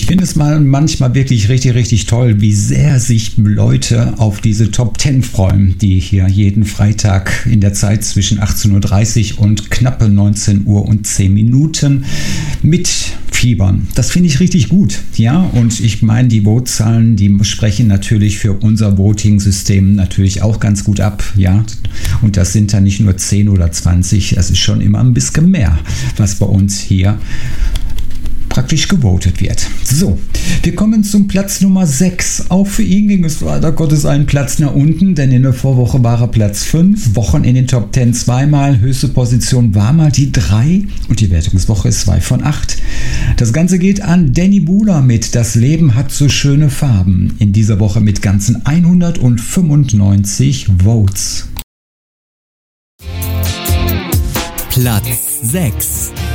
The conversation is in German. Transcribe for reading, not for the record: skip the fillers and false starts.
finde es manchmal wirklich richtig, richtig toll, wie sehr sich Leute auf diese Top 10 freuen, die hier jeden Freitag in der Zeit zwischen 18.30 Uhr und knappe 19 Uhr und 10 Minuten mitfiebern. Das finde ich richtig gut. Ja, und ich meine, die Votzahlen, die sprechen natürlich für unser Voting-System natürlich auch ganz gut ab. Ja, und das sind dann nicht nur 10 oder 20, das ist schon immer ein bisschen mehr, was bei uns hier praktisch gewotet wird. So, wir kommen zum Platz Nummer 6. Auch für ihn ging es leider Gottes einen Platz nach unten, denn in der Vorwoche war er Platz 5, Wochen in den Top 10 zweimal, höchste Position war mal die 3 und die Wertungswoche ist 2 von 8. Das Ganze geht an Danny Buhler mit Das Leben hat so schöne Farben, in dieser Woche mit ganzen 195 Votes. Platz 6.